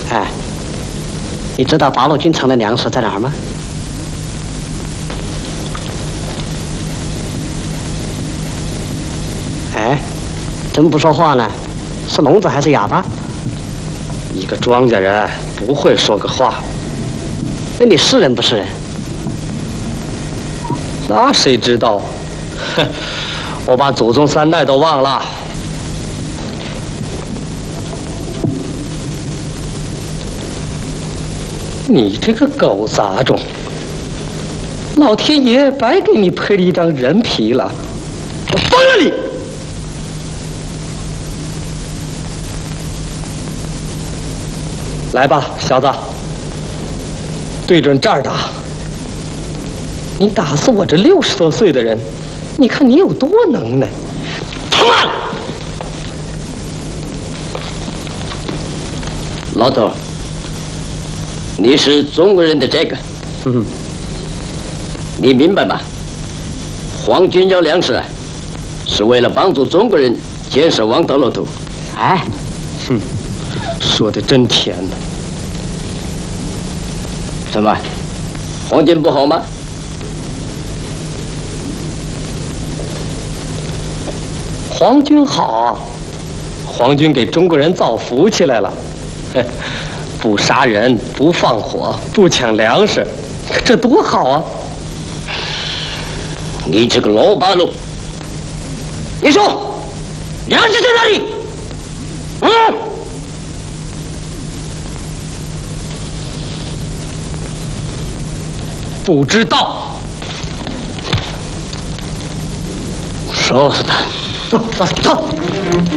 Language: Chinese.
哎，你知道八路军城的粮食在哪儿吗？哎，真不说话呢，是聋子还是哑巴？ 一个庄稼人不会说个话。 那你是人不是人？ 那谁知道？哼，我把祖宗3代都忘了。你这个狗杂种！老天爷白给你配了一张人皮了，我疯了你！来吧，小子，对准这儿打！你打死我这60多岁的人，你看你有多能耐！他妈！ 老头，你是中国人的这个，你明白吗？皇军要粮食，是为了帮助中国人建设王道路途。 哎， 说的真甜呢。 什么？皇军不好吗？ 皇军好，皇军给中国人造福气来了，不杀人，不放火，不抢粮食，这多好啊！ 你这个老八路，你说粮食在哪里？ 不知道， 说死他！ 走！